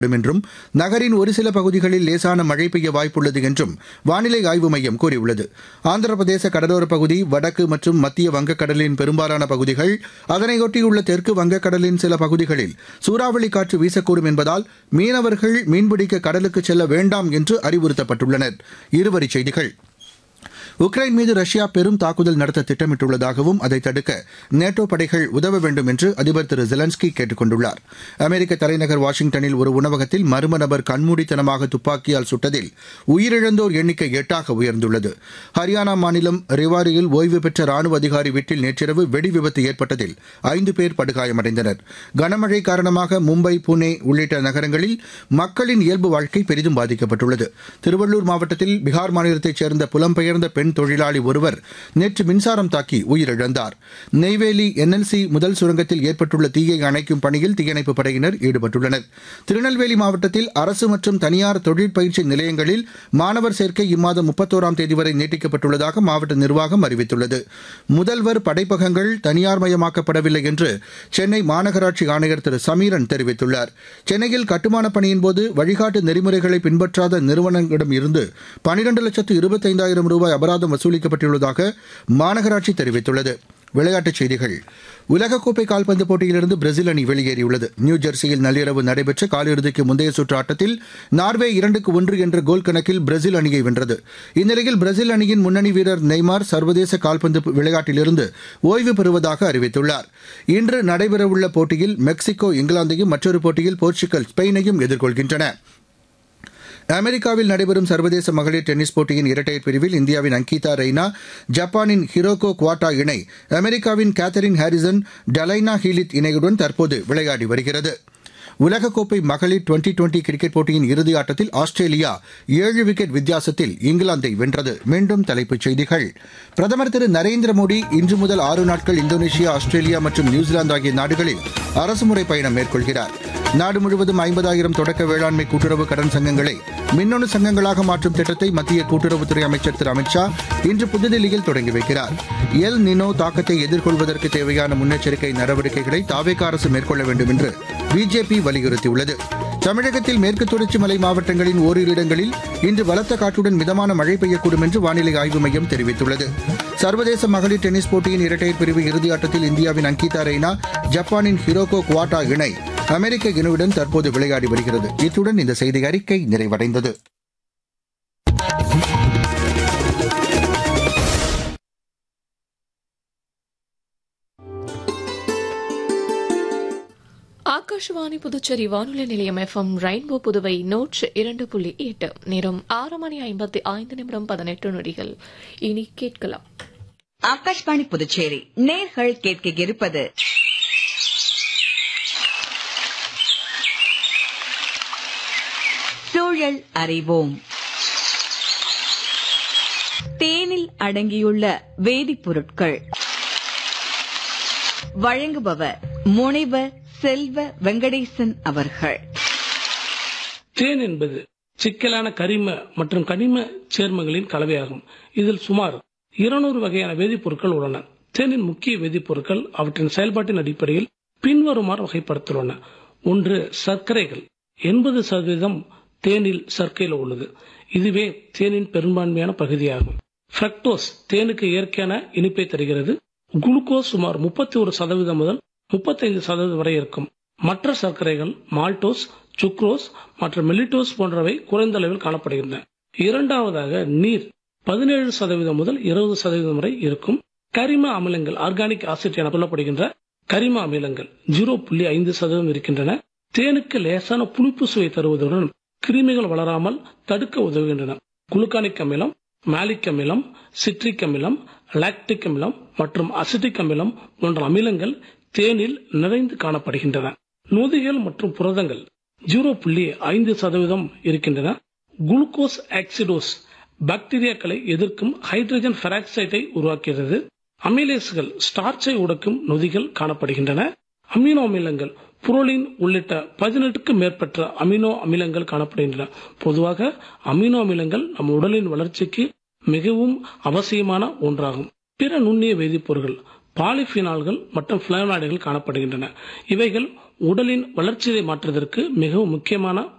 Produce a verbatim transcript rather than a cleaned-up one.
என்றும் நகரின் ஒரு சில பகுதிகளில் லேசான மழை பெய்ய வாய்ப்புள்ளது என்றும் வானிலை ஆய்வு மையம் கூறியுள்ளது. ஆந்திர பிரதேச கடலோரப் பகுதி, வடக்கு மற்றும் மத்திய வங்கக்கடலின் பெரும்பாலான பகுதிகள், அதனையொட்டியுள்ள தெற்கு வங்கக்கடலின் சில பகுதிகளில் சூறாவளி காற்று வீசக்கூடும் என்பதால் மீனவர்கள் மீன்பிடிக்க கடலுக்கு செல்ல வேண்டாம் என்று அறிவுறுத்தப்பட்டுள்ளனர். இருவரிச் செய்திகள். உக்ரைன் மீது ரஷ்யா பெரும் தாக்குதல் நடத்த திட்டமிட்டுள்ளதாகவும் அதை தடுக்க நேட்டோ படைகள் உதவ வேண்டும் என்று அதிபர் திரு ஜெலன்ஸ்கி கேட்டுக் கொண்டுள்ளார். அமெரிக்க தலைநகர் வாஷிங்டனில் ஒரு உணவகத்தில் மர்ம நபர் கண்மூடித்தனமாக துப்பாக்கியால் சுட்டதில் உயிரிழந்தோர் எண்ணிக்கை எட்டாக உயர்ந்துள்ளது. ஹரியானா மாநிலம் ரேவாரியில் ஓய்வு பெற்ற ராணுவ அதிகாரி வீட்டில் நேற்றிரவு வெடி விபத்து ஏற்பட்டதில் ஐந்து பேர் படுகாயமடைந்தனர். கனமழை காரணமாக மும்பை, புனே உள்ளிட்ட நகரங்களில் மக்களின் இயல்பு வாழ்க்கை பெரிதும் பாதிக்கப்பட்டுள்ளது. திருவள்ளூர் மாவட்டத்தில் பீகார் மாநிலத்தைச் சேர்ந்த புலம்பெயர்ந்த பெண் தொழிலாளி ஒருவர் நேற்று மின்சாரம் தாக்கி உயிரிழந்தார். நெய்வேலி என்எல்சி முதல் சுரங்கத்தில் ஏற்பட்டுள்ள தீயை அணைக்கும் பணியில் தீயணைப்புப் படையினர் ஈடுபட்டுள்ளனர். திருநெல்வேலி மாவட்டத்தில் அரசு மற்றும் தனியார் தொழிற்பயிற்சி நிலையங்களில் மாணவர் சேர்க்கை இம்மாதம் முப்பத்தோராம் தேதி வரை நீட்டிக்கப்பட்டுள்ளதாக மாவட்ட நிர்வாகம் அறிவித்துள்ளது. முதல்வர் படைப்பகங்கள் தனியார்மயமாக்கப்படவில்லை என்று சென்னை மாநகராட்சி ஆணையர் திரு சமீரன் தெரிவித்துள்ளார். சென்னையில் கட்டுமானப் பணியின்போது வழிகாட்டு நெறிமுறைகளை பின்பற்றாத நிறுவனங்களிடம் இருந்து பனிரண்டு லட்சத்து இருபத்தைந்தாயிரம் ரூபாய் அபராதம் வசூலிக்கப்பட்டுள்ளதாக மாநகராட்சி தெரிவித்துள்ளது. விளையாட்டுச் செய்திகள். உலகக்கோப்பை கால்பந்து போட்டியிலிருந்து பிரேசில் அணி வெளியேறியுள்ளது. நியூஜெர்சியில் நள்ளிரவு நடைபெற்ற காலிறுதிக்கு முந்தைய சுற்று ஆட்டத்தில் நார்வே இரண்டுக்கு ஒன்று என்ற கோல் கணக்கில் பிரேசில் அணியை வென்றது. இந்நிலையில் பிரேசில் அணியின் முன்னணி வீரர் நெய்மார் சர்வதேச கால்பந்து விளையாட்டிலிருந்து ஓய்வு பெறுவதாக அறிவித்துள்ளார். இன்று நடைபெறவுள்ள போட்டியில் மெக்சிகோ இங்கிலாந்தையும், மற்றொரு போட்டியில் போர்ச்சுகல் ஸ்பெயினையும் எதிர்கொள்கின்றன. அமெரிக்காவில் நடைபெறும் சர்வதேச மகளிர் டென்னிஸ் போட்டியின் இரட்டையர் பிரிவில் இந்தியாவின் அங்கிதா ரெய்னா, ஜப்பானின் ஹிரோகோ குவாட்டா இணை அமெரிக்காவின் கேத்தரின் ஹாரிசன், டலைனா ஹீலித் இணையுடன் தற்போது விளையாடி வருகிறது. உலகக்கோப்பை மகளிர் டுவெண்டி டுவெண்டி கிரிக்கெட் போட்டியின் இறுதி ஆட்டத்தில் ஆஸ்திரேலியா ஏழு விக்கெட் வித்தியாசத்தில் இங்கிலாந்தை வென்றது. மீண்டும் தலைப்புச் செய்திகள். பிரதமர் திரு நரேந்திர மோடி இன்று முதல் ஆறு நாட்கள் இந்தோனேஷியா, ஆஸ்திரேலியா மற்றும் நியூசிலாந்து ஆகிய நாடுகளில் அரசுமுறை பயணம் மேற்கொள்கிறார். நாடு முழுவதும் ஐம்பதாயிரம் தொடக்க வேளாண்மை கூட்டுறவு கடன் சங்கங்களை மின்னணு சங்கங்களாக மாற்றும் திட்டத்தை மத்திய கூட்டுறவுத்துறை அமைச்சர் திரு அமித் ஷா இன்று புதுதில்லியில் தொடங்கி வைக்கிறார். எல் நினோ தாக்கத்தை எதிர்கொள்வதற்கு தேவையான முன்னெச்சரிக்கை நடவடிக்கைகளை தாவேகா அரசு மேற்கொள்ள வேண்டும் என்று பிஜேபி வலியுறுத்தியுள்ளது. தமிழகத்தில் மேற்கு தொடர்ச்சி மலை மாவட்டங்களின் ஓரிரு இடங்களில் இன்று பலத்த காற்றுடன் மிதமான மழை பெய்யக்கூடும் என்று வானிலை ஆய்வு மையம் தெரிவித்துள்ளது. சர்வதேச மகளிர் டென்னிஸ் போட்டியின் இரட்டையர் பிரிவு இறுதியாட்டத்தில் இந்தியாவின் அங்கிதா ரெய்னா, ஜப்பானின் ஹிரோகோ குவாட்டா இணை அமெரிக்க இணையுடன் தற்போது விளையாடி வருகிறது. இத்துடன் இந்த செய்தி அறிக்கை நிறைவடைந்தது. ஆகாஷவாணி புதுச்சேரி வானொலி நிலையம் எஃப்எம் ரெயின்போ புதுவை நூற்று இரண்டு புள்ளி எட்டு. நேரம் ஆறு மணி ஐம்பத்தி ஐந்து நிமிடம் பதினெட்டு நொடிகள். இனி கேட்கலாம். ஆகாஷ்வாணி புதுச்சேரி நேர்கள் கேட்க இருப்பது சூழல் அறிவோம். தேனில் அடங்கியுள்ள வேதிப்பொருட்கள். வழங்குபவர் முனைவர் செல்வ வெங்கடேசன் அவர்கள். தேன் என்பது சிக்கலான கரிம மற்றும் கனிம சேர்மங்களின் கலவையாகும். இதில் சுமார் இருநூறு வகையான வேதிப்பொருட்கள் உள்ளன. தேனின் முக்கிய வேதிப்பொருட்கள் அவற்றின் செயல்பாட்டின் அடிப்படையில் பின்வருமாறு வகைப்படுத்துள்ளன. ஒன்று, சர்க்கரைகள். எண்பது சதவீதம் தேனில் சர்க்கரையில் உள்ளது. இதுவே தேனின் பெரும்பான்மையான பகுதியாகும். ஃப்ரக்டோஸ் தேனுக்கு இயற்கையான இனிப்பை தருகிறது. குளுக்கோஸ் சுமார் முப்பத்தி ஒரு சதவீதம் முதல் முப்பத்தைந்து சதவீதம் வரை இருக்கும். மற்ற சர்க்கரைகள் மால்டோஸ், சுக்ரோஸ் மற்றும் மெலிட்டோஸ் போன்றவை குறைந்த அளவில் காணப்படுகின்றன. இரண்டாவதாக நீர் பதினேழு சதவீதம் முதல் இருபது சதவீதம் வரை இருக்கும். கரிம அமிலங்கள், ஆர்கானிக் ஆசிட் என சொல்லப்படுகின்ற கரிம அமிலங்கள் ஜீரோ புள்ளி ஐந்து சதவீதம் இருக்கின்றன. தேனுக்கு லேசான புளிப்பு சுவை தருவதுடன் கிருமிகள் வளராமல் தடுக்க உதவுகின்றன. குளுக்கானிக் அமிலம், மாலிக் அமிலம், சிட்ரிக் அமிலம், லாக்டிக் அமிலம் மற்றும் அசிட்டிக் அமிலம் போன்ற அமிலங்கள் தேனில் நிறைந்து காணப்படுகின்றன. நொதிகள் மற்றும் புரதங்கள் ஜீரோ புள்ளி ஐந்து சதவீதம் இருக்கின்றன. குளுக்கோஸ் ஆக்சிடோஸ் பாக்டீரியாக்களை எதிர்க்கும் ஹைட்ரஜன் பெராக்சைடை உருவாக்குகிறது. அமிலேஸ்கள் ஸ்டார்ச்சை உடைக்கும் நொதிகள் காணப்படுகின்றன. அமினோ அமிலங்கள் புரோலின் உள்ளிட்ட பதினெட்டுக்கும் மேற்பட்ட அமினோ அமிலங்கள் காணப்படுகின்றன. பொதுவாக அமினோ அமிலங்கள் நம் உடலின் வளர்ச்சிக்கு மிகவும் அவசியமான ஒன்றாகும். பிற நுண்ணிய வேதிப்பொருட்கள் பாலிபினால்கள் மற்றும் பிளேவனாய்டுகள் காணப்படுகின்றன. இவைகள் உடலின் வளர்ச்சியை மாற்றுவதற்கு மிகவும் முக்கியமான